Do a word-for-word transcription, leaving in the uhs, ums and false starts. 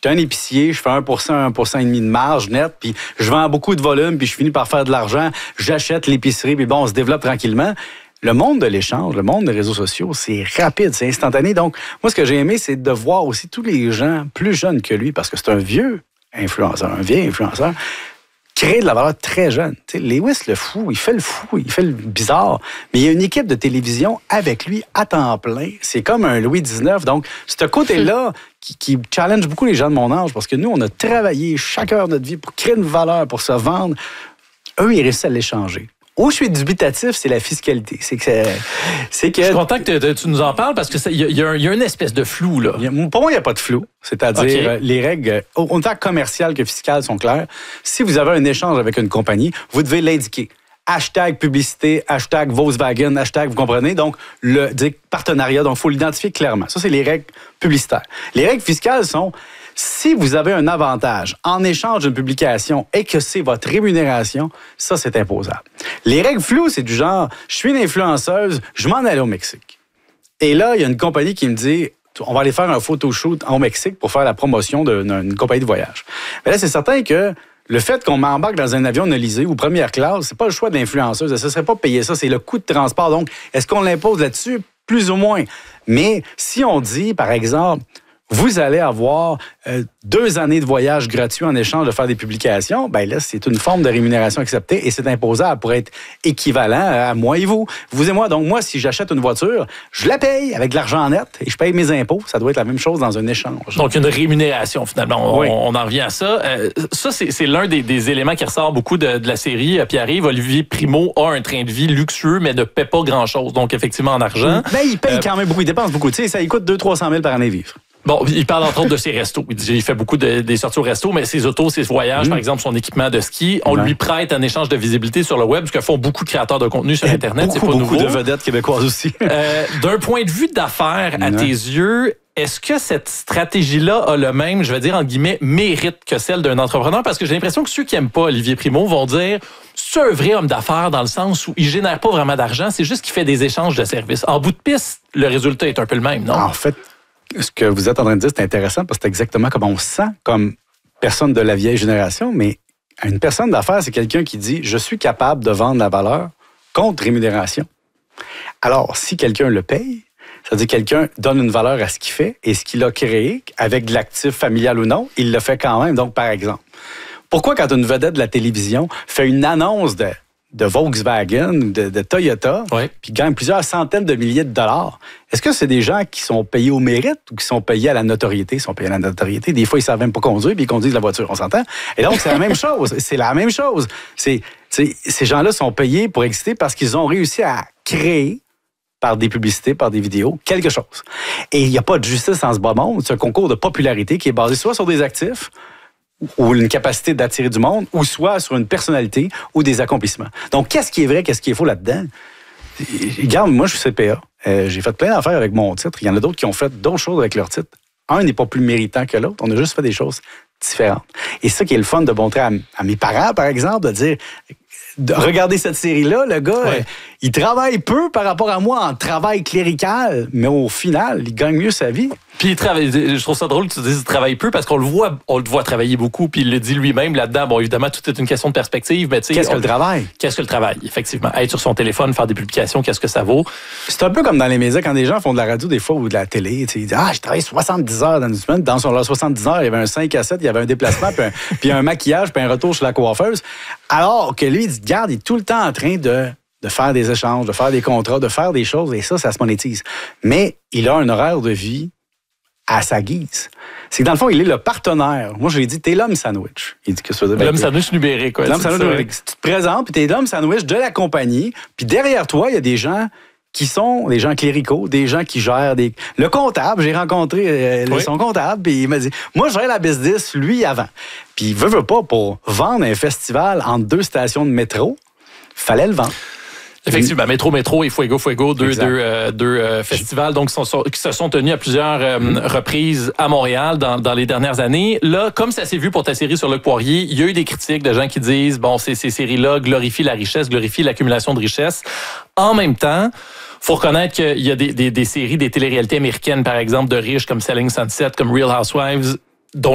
suis un épicier, je fais un pour cent, un pour cent et demi de marge net, puis je vends beaucoup de volume, puis je finis par faire de l'argent, j'achète l'épicerie, puis bon, on se développe tranquillement. Le monde de l'échange, le monde des réseaux sociaux, c'est rapide, c'est instantané. Donc, moi, ce que j'ai aimé, c'est de voir aussi tous les gens plus jeunes que lui, parce que c'est un vieux influenceur, un vieil influenceur, créer de la valeur très jeune. T'sais, Lewis, le fou, il fait le fou, il fait le bizarre, mais il y a une équipe de télévision avec lui à temps plein. C'est comme un Louis dix-neuf. Donc, ce côté-là qui, qui challenge beaucoup les gens de mon âge, parce que nous, on a travaillé chaque heure de notre vie pour créer une valeur, pour se vendre. Eux, ils réussissent à l'échanger. Où je suis dubitatif, c'est la fiscalité. C'est que, c'est, c'est que... Je suis content que tu nous en parles parce qu'il y, y, y a une espèce de flou, là. Y a, pour moi, il n'y a pas de flou. C'est-à-dire, okay. euh, les règles, autant commerciales que fiscales, sont claires. Si vous avez un échange avec une compagnie, vous devez l'indiquer. Hashtag publicité, hashtag Volkswagen, hashtag, vous comprenez? Donc, le partenariat, donc il faut l'identifier clairement. Ça, c'est les règles publicitaires. Les règles fiscales sont... Si vous avez un avantage en échange d'une publication et que c'est votre rémunération, ça, c'est imposable. Les règles floues, c'est du genre, je suis une influenceuse, je m'en allais au Mexique. Et là, il y a une compagnie qui me dit, on va aller faire un photoshoot au Mexique pour faire la promotion d'une compagnie de voyage. Mais là, c'est certain que le fait qu'on m'embarque dans un avion Nolisée ou première classe, c'est pas le choix de l'influenceuse. Ça ne serait pas payer ça, c'est le coût de transport. Donc, est-ce qu'on l'impose là-dessus? Plus ou moins. Mais si on dit, par exemple, vous allez avoir euh, deux années de voyage gratuit en échange de faire des publications, bien là, c'est une forme de rémunération acceptée et c'est imposable pour être équivalent à moi et vous. Vous et moi. Donc, moi, si j'achète une voiture, je la paye avec de l'argent net et je paye mes impôts. Ça doit être la même chose dans un échange. Donc, une rémunération, finalement. On, oui. on en revient à ça. Euh, ça, c'est, c'est l'un des, des éléments qui ressort beaucoup de, de la série. Pierre-Yves, Olivier Primo a un train de vie luxueux, mais ne paie pas grand-chose. Donc, effectivement, en argent. Bien, il paye euh, quand même beaucoup. Il dépense beaucoup. Tu sais, ça lui coûte deux cents à trois cent mille par année vivre. Bon, il parle entre autres de ses restos. Il dit, il fait beaucoup de, des sorties au resto, mais ses autos, ses voyages, mmh. par exemple, son équipement de ski, on ouais. lui prête un échange de visibilité sur le web, ce que font beaucoup de créateurs de contenu sur Internet. Beaucoup, c'est pas beaucoup nouveau. de vedettes québécoises aussi. euh, d'un point de vue d'affaires, à ouais. tes yeux, est-ce que cette stratégie-là a le même, je vais dire, en guillemets, mérite que celle d'un entrepreneur? Parce que j'ai l'impression que ceux qui n'aiment pas Olivier Primo vont dire, c'est un vrai homme d'affaires dans le sens où il génère pas vraiment d'argent, c'est juste qu'il fait des échanges de services. En bout de piste, le résultat est un peu le même, non? En fait, ce que vous êtes en train de dire, c'est intéressant parce que c'est exactement comme on se sent comme personne de la vieille génération, mais une personne d'affaires, c'est quelqu'un qui dit « Je suis capable de vendre la valeur contre rémunération ». Alors, si quelqu'un le paye, ça veut dire que quelqu'un donne une valeur à ce qu'il fait et ce qu'il a créé, avec de l'actif familial ou non, il le fait quand même. Donc, par exemple, pourquoi quand une vedette de la télévision fait une annonce de... de Volkswagen ou de, de Toyota, ouais. puis gagne plusieurs centaines de milliers de dollars. Est-ce que c'est des gens qui sont payés au mérite ou qui sont payés à la notoriété? Ils sont payés à la notoriété. Des fois, ils ne savent même pas conduire, puis ils conduisent la voiture, on s'entend? Et donc, c'est la même chose. C'est la même chose. C'est, c'est, ces gens-là sont payés pour exister parce qu'ils ont réussi à créer, par des publicités, par des vidéos, quelque chose. Et il n'y a pas de justice en ce bas monde. C'est un concours de popularité qui est basé soit sur des actifs, ou une capacité d'attirer du monde, ou soit sur une personnalité ou des accomplissements. Donc, qu'est-ce qui est vrai, qu'est-ce qui est faux là-dedans? Regarde, moi, je suis C P A. Euh, j'ai fait plein d'affaires avec mon titre. Il y en a d'autres qui ont fait d'autres choses avec leur titre. Un n'est pas plus méritant que l'autre. On a juste fait des choses différentes. Et c'est ça qui est le fun de montrer à, à mes parents, par exemple, de dire... De regarder cette série-là, le gars, ouais. euh, il travaille peu par rapport à moi en travail clérical, mais au final, il gagne mieux sa vie. Puis il travaille, je trouve ça drôle que tu dises qu'il travaille peu parce qu'on le voit, on le voit travailler beaucoup, puis il le dit lui-même là-dedans. Bon, évidemment, tout est une question de perspective, mais tu sais. Qu'est-ce on, que le travail? Qu'est-ce que le travail, effectivement? Être sur son téléphone, faire des publications, qu'est-ce que ça vaut? C'est un peu comme dans les médias, quand des gens font de la radio, des fois, ou de la télé, ils disent, ah, je travaille soixante-dix heures dans une semaine. Dans son soixante-dix heures, il y avait un cinq à sept, il y avait un déplacement, puis, un, puis un maquillage, puis un retour chez la coiffeuse. Alors que lui, il dit, garde, il est tout le temps en train de, de faire des échanges, de faire des contrats, de faire des choses, et ça, ça se monétise. Mais il a un horaire de vie à sa guise. C'est que dans le fond, il est le partenaire. Moi, je lui ai dit, t'es l'homme sandwich. Il dit que ça veut dire. L'homme sandwich numérique, quoi. L'homme sandwich numérique. Tu te présentes, puis t'es l'homme sandwich de la compagnie, puis derrière toi, il y a des gens qui sont des gens cléricaux, des gens qui gèrent des... Le comptable, j'ai rencontré euh, oui. son comptable, puis il m'a dit, moi, je gère la business, lui, avant. Puis il veut, veut pas, pour vendre un festival entre deux stations de métro, fallait le vendre. Effectivement, Métro, Métro et Fuego, Fuego, deux, deux, euh, deux euh, festivals donc, sont, sont, qui se sont tenus à plusieurs euh, mmh. reprises à Montréal dans, dans les dernières années. Là, comme ça s'est vu pour ta série sur Luc Poirier, il y a eu des critiques de gens qui disent, bon, ces, ces séries-là glorifient la richesse, glorifient l'accumulation de richesse. En même temps, faut reconnaître qu'il y a des, des, des séries, des téléréalités américaines, par exemple, de riches comme Selling Sunset, comme Real Housewives,